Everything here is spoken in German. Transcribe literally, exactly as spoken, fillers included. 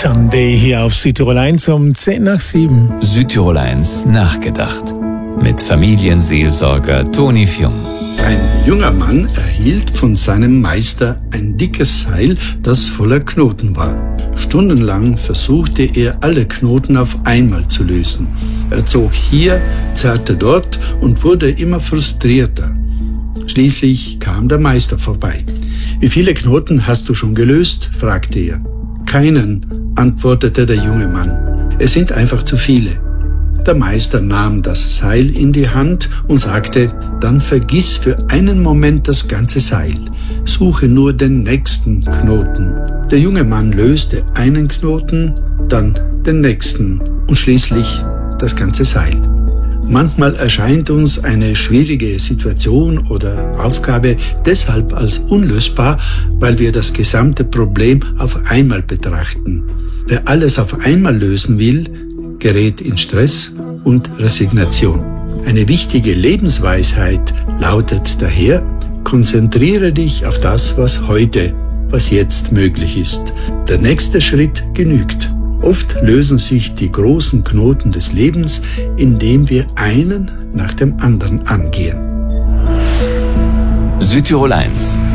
Sunday hier auf Südtirol eins um zehn nach sieben. Südtirol eins nachgedacht. Mit Familienseelsorger Toni Fjung. Ein junger Mann erhielt von seinem Meister ein dickes Seil, das voller Knoten war. Stundenlang versuchte er, alle Knoten auf einmal zu lösen. Er zog hier, zerrte dort und wurde immer frustrierter. Schließlich kam der Meister vorbei. »Wie viele Knoten hast du schon gelöst?« fragte er. »Keinen«, antwortete der junge Mann. »Es sind einfach zu viele.« Der Meister nahm das Seil in die Hand und sagte, »Dann vergiss für einen Moment das ganze Seil. Suche nur den nächsten Knoten.« Der junge Mann löste einen Knoten, dann den nächsten und schließlich das ganze Seil. Manchmal erscheint uns eine schwierige Situation oder Aufgabe deshalb als unlösbar, weil wir das gesamte Problem auf einmal betrachten. Wer alles auf einmal lösen will, gerät in Stress und Resignation. Eine wichtige Lebensweisheit lautet daher: Konzentriere dich auf das, was heute, was jetzt möglich ist. Der nächste Schritt genügt. Oft lösen sich die großen Knoten des Lebens, indem wir einen nach dem anderen angehen. Südtirol eins